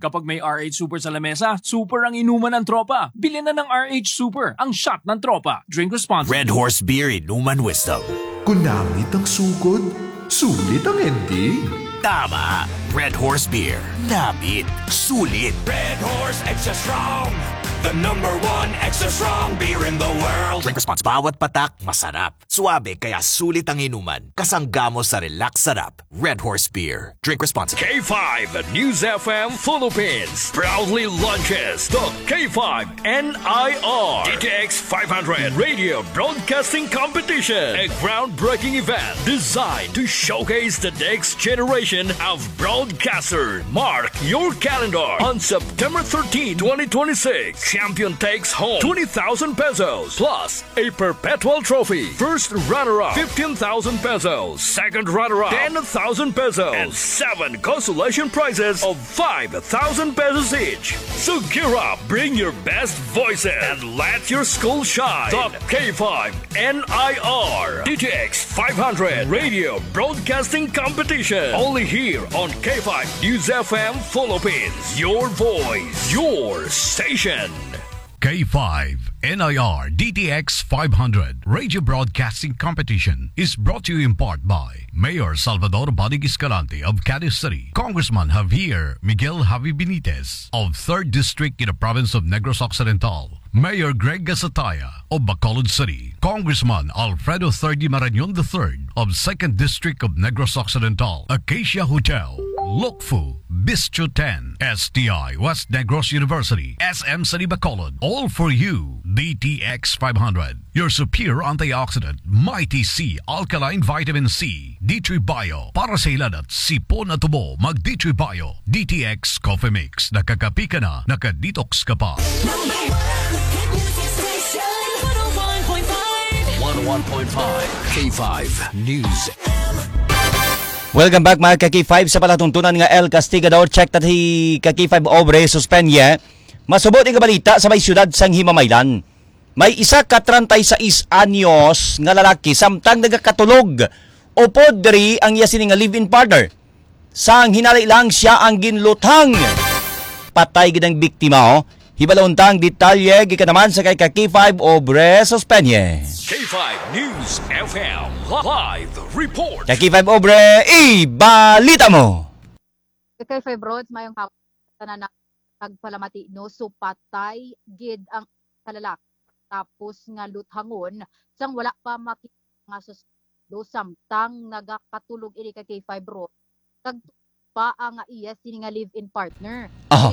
Kapag may RH Super sa lamesa, super ang inuman ng tropa. Bilhin na ng RH Super, ang shot ng tropa. Drink responsibly. Red Horse Beer Inuman Wisdom. Kunangit ang sugod, sulit ang ending. Tama. Red Horse Beer. Namit. Sulit. Red Horse Extra Strong, the #1 extra strong beer in the world. Drink response. Bawat patak, masarap. Suabe, kaya sulit ang inuman. Kasangga mo sa relax sarap. Red Horse Beer. Drink responsibly. K5 News FM Philippines proudly launches the K5 NIR DTX 500 Radio Broadcasting Competition, a groundbreaking event designed to showcase the next generation of broadcasters. Mark your calendar. On September 13, 2026, champion takes home 20,000 pesos plus a perpetual trophy. First runner-up, 15,000 pesos. Second runner-up, 10,000 pesos. And 7 consolation prizes of 5,000 pesos each. So gear up, bring your best voices, and let your school shine. The K5 NIR DTX 500 Radio Broadcasting Competition. Only here on K5 News FM Philippines. Your voice, your station. K5 NIR DTX 500 Radio Broadcasting Competition is brought to you in part by Mayor Salvador Badig Escalante of Cadiz City, Congressman Javier Miguel Javi Benitez of 3rd District in the province of Negros Occidental, Mayor Greg Gasataya of Bacolod City, Congressman Alfredo Thirdy Marañon III of 2nd District of Negros Occidental, Acacia Hotel, Lokfu, Bistro 10, STI West Negros University, SM City Bacolod. All for you, DTX 500. Your superior antioxidant, Mighty C Alkaline Vitamin C, D3 Bio. Para sa ilan at sipon at tubo, mag D3 Bio. DTX Coffee Mix. Nakakapi ka na, nakadetox ka pa. 101.5 K5 News. Welcome back mga ka-K5 sa palatuntunan nga El Castigador. Check that hi ka-K5 Obre suspenye. Masubot ang balita sa may siyudad sang Himamaylan. May isa ka 36 anyos nga lalaki samtang nagakatulog o podri ang yasin nga live-in partner. Sang hinali lang siya ang ginlutang. Patay gidang biktima o. Hibalontang detalye gikan naman sa kay ka-K5 Obre suspenye. K5 News FM Live Report. Ka-K5 Obre, ibalita mo. K5 Roads, mayong tanan na pagpalamati no, so patay gid ang kalalak. Tapos nga luthangon, sang wala pa makita nga susdo samtang nagakatulog ini K5 Roads. Kag pa ang iya sini nga live-in partner.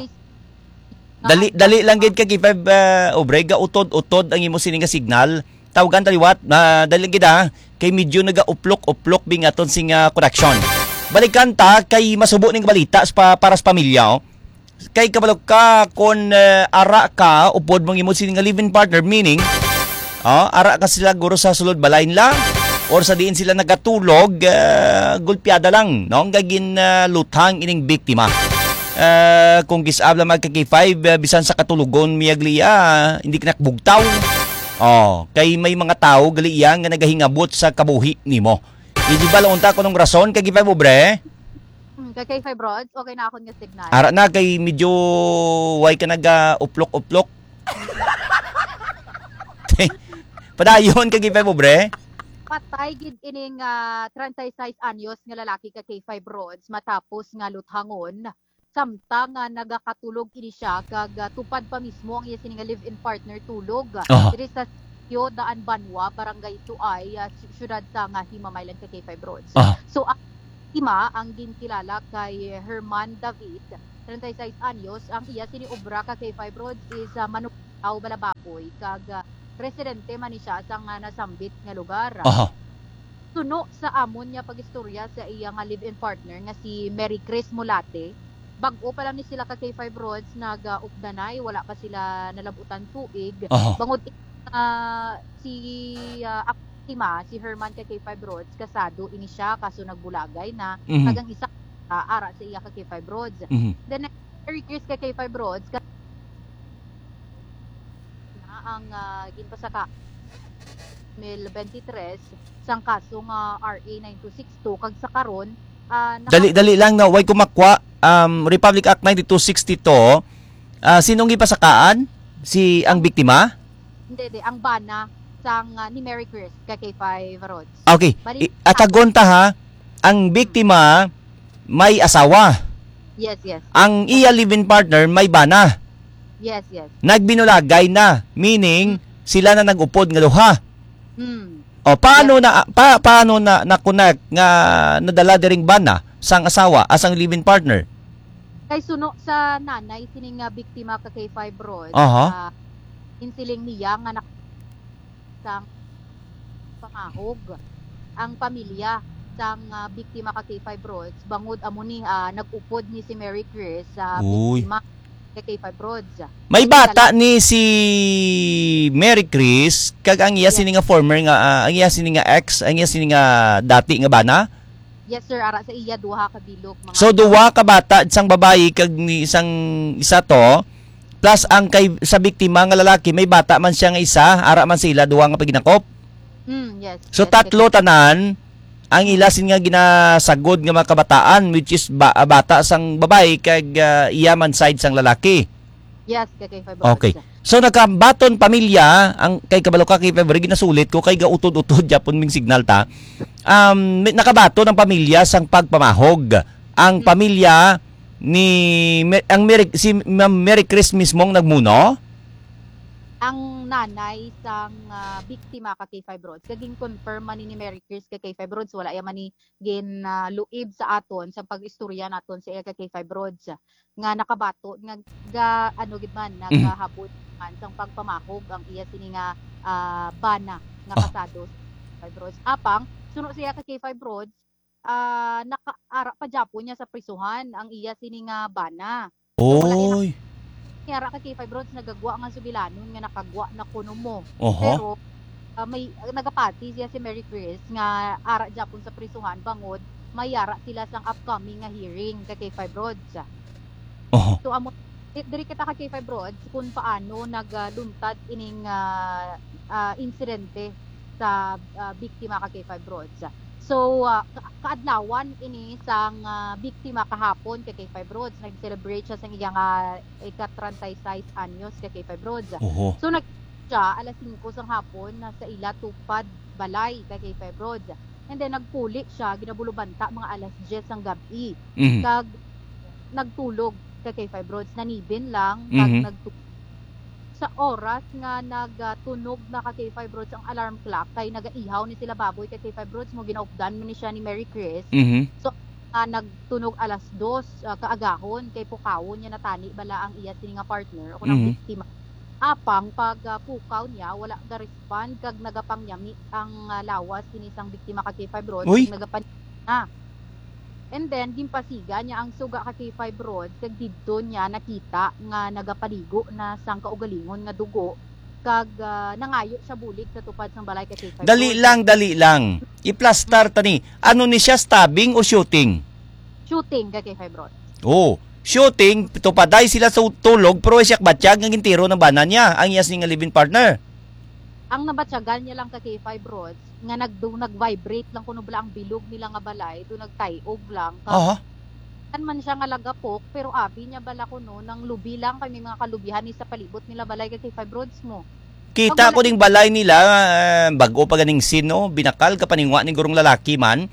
Dali lang gid K5 Obre, ga utod-utod ang imo sini nga signal. Tawagan taliwat na dali gid kay medyo naga-uplok bingaton sing connection. Balikan ta kay masubo ning balita para sa pamilya. Kay kabalog ka kon ara ka upod mong imo sini nga live-in partner, meaning ara ka sila guro sa sulod balayn lang or sa diin sila nagatulog, gulpiada lang no gagin lutang ining biktima. Kung gisabla magka-K5 bisan sa katulugon miyagliya hindi kinakbugtaw. Kay may mga tao gali iya nga nagahingabot sa kabuhi nimo. Hindi ba launta ko ng rason kay K5 Obre? Kay K5 Roads, okay na akong nga signal. Ara na kay medyo way ka naga-uplok. Padayon kay K5 Obre. Patay gid ining 36 anyos nga lalaki kay K5 Roads matapos nga luthangon. Samtang nagakatulog ini siya kag tupad pa mismo ang iya sini nga live-in partner tulog. Diri sa Daan Banwa, Barangay Tuay, siyudad sa nga Himamaylan kay K5 Roads. So ang ima ang ginkilala kay Herman David, 36 anyos, ang iya sini obra kay K5 Roads is Manukao Balababoy kag residente man ni siya sa nga nasambit nga lugar. Suno sa amon niya pagistorya sa iya nga live-in partner nga si Mary Chris Mulate. Bag-o pa lang ni sila ka K5 Roads nag-updanay, wala pa sila nalabutan tuig. Bangod si Herman ka K5 Roads kasado ini siya kaso nagbulagay na kagang isa ara sa iya ka K5 Roads. Then Mary Chris ka K5 Roads na ang ginpasaka 2023 sang kaso nga RA 9262 kag sa karon Dali lang na way kumakwa Republic Act 9262. Sinong gipasakaan? Si ang biktima? Hindi, ang bana sang ni Mary Chris kay K5 Roads. Okay. Atagon ta ha, ang biktima may asawa. Yes. Ang iya live-in partner may bana. Yes. Nagbinulagay na, meaning sila na nag-upod nga duha. O paano na connect nga nadala diring bana sang asawa asang live-in partner? Kay suno sa nanay sining biktima ka kay K5 Roads. Insiling niya nga sang pangahog ang pamilya sang biktima ka K5 Roads bangod amo ni nag-upod ni si Mary Chris sa biktima ka K5 Roads. May bata ni si Mary Chris kag ang iya sini nga former nga ang iya sini nga ex, ang iya sini nga dati nga bana? Yes sir, ara sa iya duha ka bilog mga. So duha ka bata isang babayi kag ni isang isa to plus ang kay sa biktima nga lalaki may bata man siya nga isa, ara man sila duha nga paginakop. Yes. So tatlo tanan ang ilasin nga ginasagod nga mga kabataan which is bata sang babae kag iya man side sang lalaki. Yes, kay K5 Roads. Okay. So nakabaton pamilya ang kay kabalo ka kay February ginasulit ko kay gautod-utod japon ming signal ta. Nakabaton ang pamilya sang pagpamahog. Ang pamilya ni si Ma'am Mary Chris mismong nagmuno. Ang nanay sang biktima ka K5 Roads kaging confirm man ni Mary Chris kay K5 Roads wala ya man ni gin luib sa aton sa pag-istorya naton sa iya kay K5 Roads nga nakabato nga ano gid man nagahabot man sang pagpamahog ang iya sini nga bana nga kasado sa K5 Roads. Apang suno siya kay K5 Roads nakaara pa Japon niya sa prisuhan ang iya sini nga bana. Oy. Kaya ka K5 Roads nagagwa nga sugilanon nga nakagwa na kuno mo. Pero may nagapati siya si Mary Chris nga ara Japon sa prisuhan bangod mayara sila sang upcoming nga hearing kay K5 Roads. So amo diri kita ka K5 Roads kung paano nagluntad ining insidente sa biktima ka K5 Roads. So, kaadlawan ini sang biktima kahapon kay K5 Roads. Nag-celebrate siya sa iyang ika-36 anyos kay K5 Roads. So, siya alas 5 sang hapon sa ila tupad balay kay K5 Roads. And then, nagpuli siya, ginabulubanta mga alas 10 sang gabi. Kag nagtulog kay K5 Roads. Nanibin lang, kag nagtulog. Sa oras nga nagtunog na ka K5 Roads ang alarm clock kay nagaihaw ni sila baboy kay K5 Roads mo ginaupdan mo ni siya ni Mary Chris. So nagtunog alas 2 kaagahon kay pukawon niya natani bala ang iya sini nga partner o ng biktima. Apang pag pukaw niya wala ga respond kag nagapangyami ang lawas kini sang biktima ka K5 Roads nagapan And then gimpasiga niya ang suga ka K5 Roads kag didto niya nakita nga nagapaligo na sang kaugalingon nga dugo kag nangayo sa bulig sa tupad sang balay kay K5 Dali lang. I-plaster tani. Ano ni siya, stabbing o shooting? Shooting kay K5 Roads. Shooting tupaday sila sa tulog pero siya batyag nga gintiro ng bana niya ang iyas nga live-in partner. Ang nabatyagan niya lang kay K5 Roads nga nag-vibrate lang kuno bala ang bilog nila nga balay do nagtayog lang kan man siya nga lagapok pero abi niya bala kuno nang lubi lang kami mga kalubihan ni sa palibot nila balay kay K5 Roads mo. Kita ko ding balay nila bago pa ganing sino binakal ka paningwa ning gurong lalaki man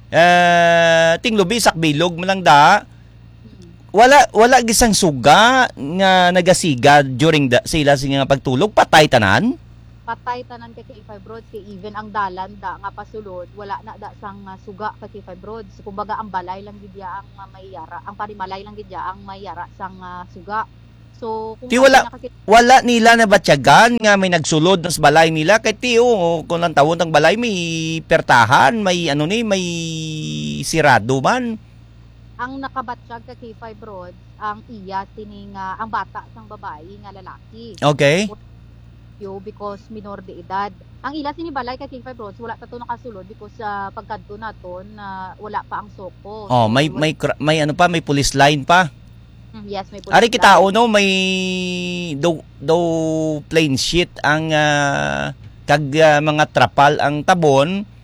ting lubi sak bilog man lang da wala gisang suga nga nagasiga during sila nga pagtulog patay tanan kay K5 Roads kay even ang dalan da nga pasulod wala na da sang suga kay K5 Roads kumbaga ang balay lang gid ang mayara ang parimalay lang gid ang mayara sang suga so kung wala nila na batyagan nga may nagsulod sa balay nila kay tiyo kung lang tawon ang balay may pertahan may may sirado man ang nakabatsyag kay K5 Roads ang iya sining ang bata sang babae nga lalaki. Okay. Because minor de edad. Ang ila sini balay kay K5 Roads wala ta to nakasulod because sa pagkadto naton wala pa ang soko. May may police line pa. Yes, may police. Ari kita may do plain sheet ang kag mga trapal ang tabon.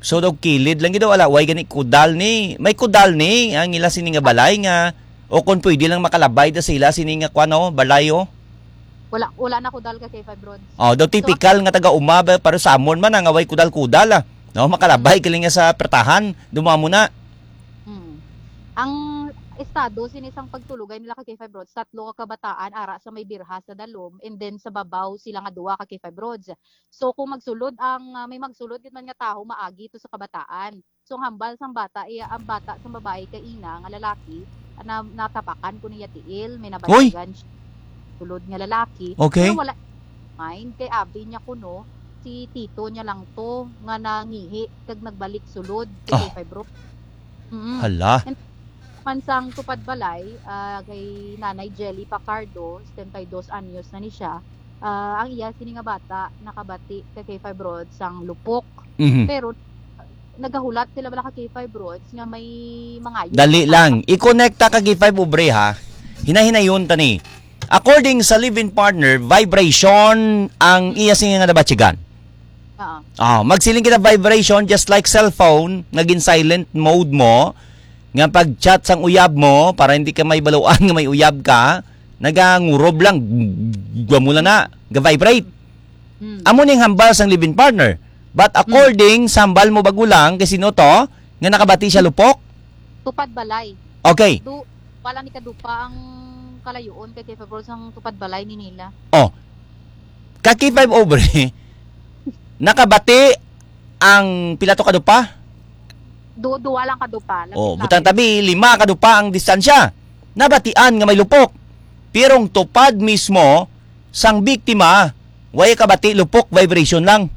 So daw kilid lang gid wala way gani kudal ni. May kudal ni ang ila sini nga balay nga o kung pwede lang makalabay da sila sini nga kuano balayo. Wala na kudal ka K5 Rods. Oh, daw typical nga taga umaba para sa amon man nga way kudal-kudal ah. No, makalabay kali nga sa pertahan, dumamo na. Ang estado sinisang pagtulugay nila kay K5 Rods, 3 ka kabataan ara sa may birha sa dalom and then sa babaw sila nga 2 ka K5 Rods. So kung magsulod may magsulod gid man nga tawo maagi to sa kabataan. So ang hambal sang bata ang bata sa babae kay ina nga lalaki na natapakan ko niya tiil, may nabaligan sulod nga lalaki. Okay. Pero wala mind kay abi niya kuno si tito niya lang to nga nangihi kag nagbalik sulod kay K5 Rods. Hala. And mansang tupad balay kay Nanay Jelly Pacardo, 72 anyos na ni siya. Ang iya sini nga bata nakabati kay K5 Rods sang lupok. Pero nagahulat sila bala kay K5 Rods nga may mga Dali lang, i-connecta ka K5 ubre ha. Hinahinayon tani. According sa live-in partner, vibration ang iya sini nga nabatsigan. Magsiling kita vibration just like cellphone, naging silent mode mo. Nga pag-chat sang uyab mo, para hindi ka may baluan nga may uyab ka, nagangurob lang, gamula na, ga-vibrate. Amo ning hambal sang live-in partner. But according sa hambal mo bagulang, kasi no to, nga nakabati siya lupok? Tupad balay. Okay. Wala ni kadupa ang kalayoon kay K5 Rods ang tupad balay ni nila. Kaki 5 over, nakabati ang pilato kadupa? Duwa lang kadupa. Butang tabi, 5 kadupa ang distansya. Nabatian nga may lupok. Pirong tupad mismo, sang biktima, way kabati lupok, vibration lang.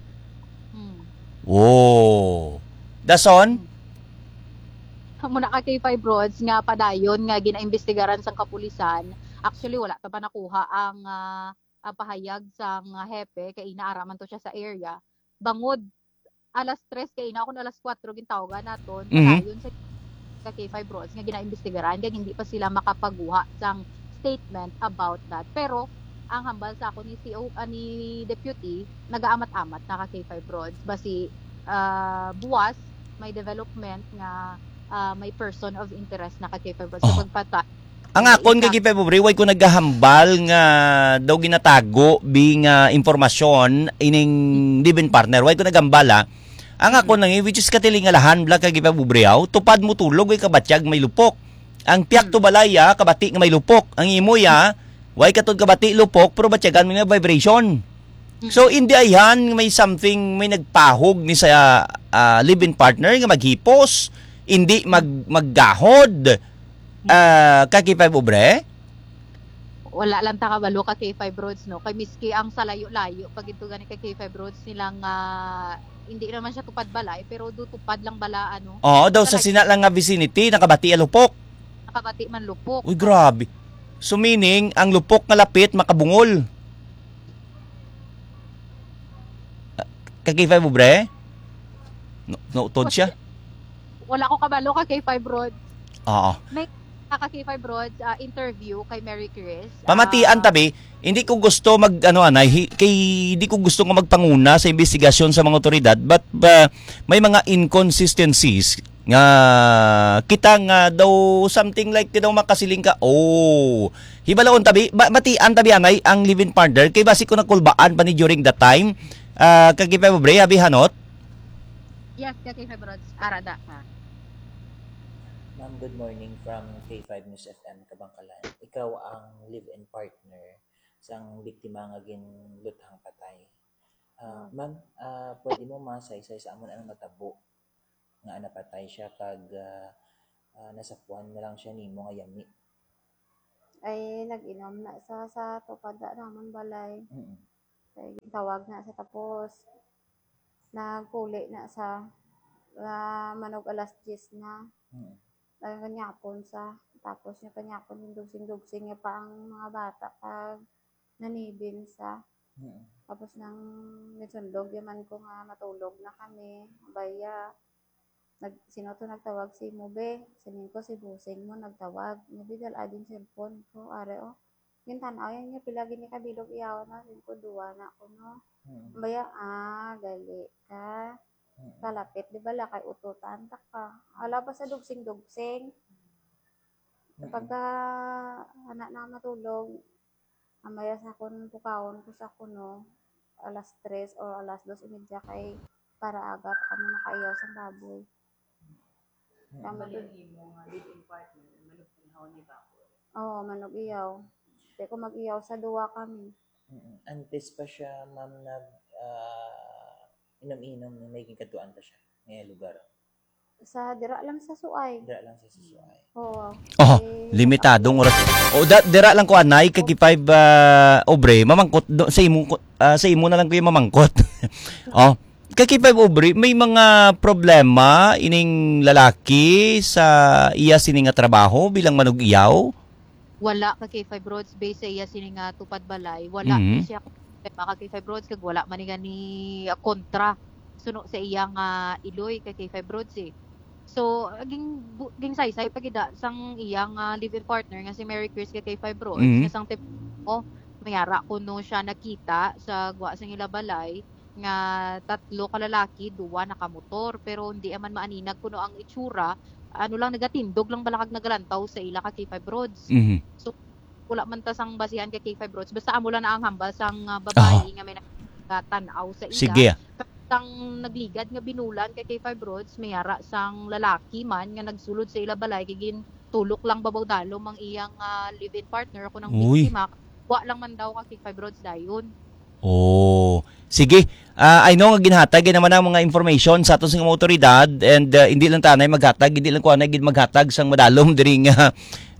Dason? Muna ka kay K5 Rods nga padayon nga ginaimbestigaran sang kapulisan. Actually, wala pa nakuha ang pahayag sang hepe kay inaaraman to siya sa area. Bangod alas 3 kay ina ako na alas 4 gintawagan naton padayon sa K5 Rods nga ginaimbestigaran kag hindi pa sila makapaguha sang statement about that. Pero ang hambal sa ako ni CO ni deputy nagaamat-amat na ka K5 Rods basi buwas may development nga may person of interest na ka K5 Rods sa pagpata. Ang akon kay K5 Rods way ko nagahambal nga daw ginatago bing impormasyon ining live-in partner way ko nagambala. Ang ako nang which is katilingalan bla kay K5 Rods tupad mo tulog way kabatyag may lupok. Ang piyak to balaya kabati nga may lupok. Ang imoya way katod kabati lupok pero batyagan mo nga vibration. So hindi ayan may something may nagpahog ni sa live-in partner nga maghipos, hindi maggahod. Kaki 5 ubre? Wala lang ta kabalo ka K5 Rods no. Kay miski ang salayo-layo pag ito gani kay K5 Rods nilang hindi naman siya tupad balay pero tupad lang bala ano. Daw sa sina lang nga vicinity nakabati lupok. Nakabati man lupok. Uy, grabe. So meaning ang lupok nga lapit makabungol. Kaki 5 ubre? Utod siya? Wala ko kabalo ka K5 Rods. May K5 Rods interview kay Mary Chris. Pamatian tabi, hindi ko gusto hindi ko gusto nga magpanguna sa investigasyon sa mga otoridad but may mga inconsistencies nga kita nga daw something like daw makasiling ka. Hibalaon tabi, matian tabi anay ang live-in partner kay basi ko nakulbaan pa ni during that time. Kay K5 Rods abi hanot? Yes, K5 Rods arada ha. Ma'am, good morning from K5 News FM Kabangkalan. Ikaw ang live-in partner sang biktima nga ginluthang patay. Ma'am, pwede mo masaysay sa amon ang matabo nga napatay siya kag nasapuan na lang siya nimo nga yami. Ay nag-inom na sa tupad ramon balay. Kay tawag na sa tapos nagkuli na sa manog alas 10 na. Kanyapon sa tapos niya kanyapon yung dugsing-dugsing niya pa ang mga bata pag nanibin sa tapos nang nagsundog yaman ko nga matulog na kami baya nagtawag si Mube sanin ko si busing mo nagtawag nabidal adin cellphone ko are yung tanaw yan niya pilagi ni kabilog iyaw na sin ko duwa na ko no baya gali ka Kalapit, di ba kay ututan ta ka. Ala pa sa dugsing-dugsing. Pagka anak na matulog, amaya sa akong pukawon ko sa kuno, alas 3 o alas 2:30 kay para aga pa kami makaiyaw sa baboy. Oo, manog-iyaw. Di ko mag-iyaw sa duwa kami. Antes pa siya, ma'am, inom-inom na may katuan pa siya ngayong lugar. Sa dira lang sa suay. Dira lang sa suay. Oo. Limitadong oras. Dira lang ko anay kay 5 obre mamangkot sa imo na lang ko yung mamangkot. Kay 5 obre may mga problema ining lalaki sa iya sini nga trabaho bilang manug-iyaw. Wala ka kay 5 roads base sa iya sini nga tupad balay. Wala siya maka kay 5 roads kag wala man ni kontra suno sa iyang iloy kay 5 roads eh. So ging saysay pagida sang iyang live-in partner nga si Mary Chris kay 5 roads nga sang tip mayara kuno siya nakita sa gwa sang ila balay nga 3 ka lalaki, 2 nakamotor pero hindi man maaninag kuno ang itsura. Ano lang nagatindog lang balakag nagalantaw sa ila ka K5 roads. So wala man ta sang basihan kay K5 roads basta amo lang na ang hambal sang babae nga may nakatanaw sa ila. Sige. Sang nagligad nga binulan kay K5 roads mayara sang lalaki man nga nagsulod sa ila balay kay tulok lang babaw dalom ang iyang live-in partner ako nang biktima. Wa lang man daw ka K5 roads dayon. Sige. I know nga ginhatag naman ang mga information sa aton sing otoridad and hindi lang tanay maghatag, hindi lang ko anay gid maghatag sang madalom diri nga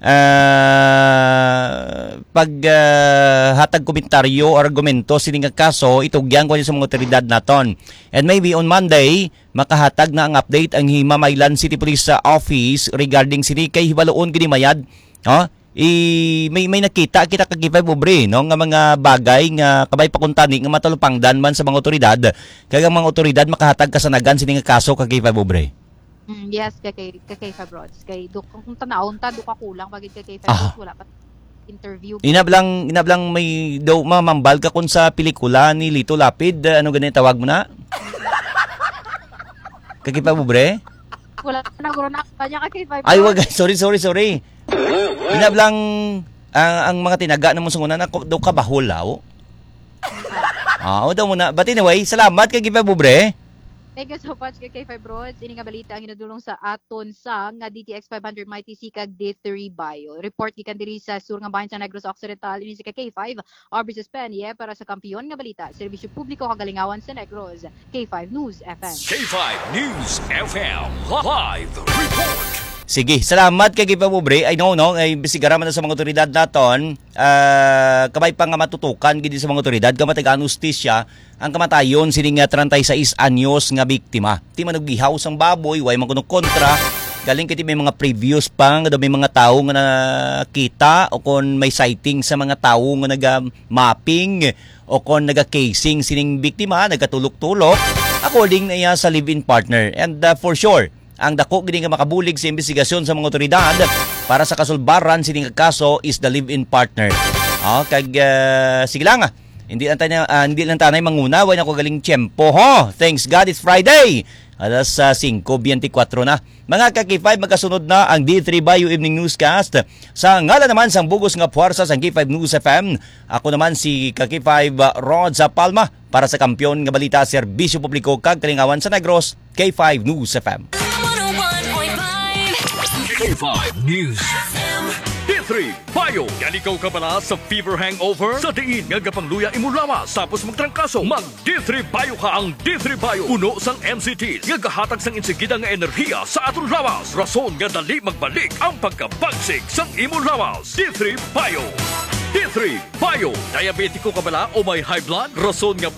hatag komentaryo or argumento sini nga kaso itugyan ko sa mga otoridad naton. And maybe on Monday makahatag na ang update ang Himamaylan City Police Office regarding sini kay hibaloon gini mayad. May nakita kita kag 5 obre no nga mga bagay nga kabay pakuntani nga matalupangdan man sa mga otoridad kag ang mga otoridad makahatag kasanagan sini nga kaso kag 5 obre. Yes kay 5 roads kay kung tanawon ta do ka kulang pagid kay 5 roads wala pa interview. Inablang may daw mamambal ka kun sa pelikula ni Lito Lapid ano ganito tawag mo na? Kag 5 obre? Wala na guro na kanya kay 5. Ay wag sorry. Inablang ang mga tinaga na mo sa una na daw kabahulaw. Daw muna. But anyway, salamat kay Gipa Bubre. Thank you so much kay K5 Roads. Ini nga balita ang inadulong sa aton sa nga DTX 500 Mighty C kag D3 Bio. Report gikan diri sa sur nga bahin sa Negros Occidental ini si K5 Arbis Espanya para sa kampiyon nga balita. Serbisyo publiko kagalingawan sa Negros. K5 News FM. K5 News FM Live Report. Sige, salamat kay Gipa Bubre. I know no, ay bisigara man sa mga otoridad naton. Kabay pa nga matutukan gid sa mga otoridad kamatagaan hustisya ang kamatayon sining 36 anyos nga biktima. Ti manugihaw sang baboy, way man kuno kontra. Galing kiti may mga previous pa nga may mga tawo nga nakita o kon may sighting sa mga tawo nga naga-mapping o kon naga-casing sining biktima, nagatulok-tulok according na iya sa live-in partner. And for sure, ang dako gini nga makabulig sa investigasyon sa mga otoridad para sa kasulbaran sining kaso is the live-in partner. Sige lang. Hindi lang tanay manguna, way na ko galing tiyempo ho. Thanks God it's Friday. Alas 5:24 na. Mga ka-K5 magkasunod na ang D3 Bio Evening Newscast. Sa ngalan naman sang bugos nga puwersa sa K5 News FM. Ako naman si ka-K5 Rod Palma para sa kampiyon nga balita serbisyo publiko kag kalingawan sa Negros, K5 News FM. K5 News D3 Bio. Yan ikaw ka pala sa fever hangover? Sa diin nga gapangluya imo lawas tapos magtrangkaso. Mag D3 Bio ka ang D3 Bio. Uno sang MCTs nga gahatag sang insigida nga enerhiya sa aton lawas. Rason nga dali magbalik ang pagkabagsik sang imo lawas. D3 Bio. D3 Bio. Diabetiko ka pala o may high blood? Rason nga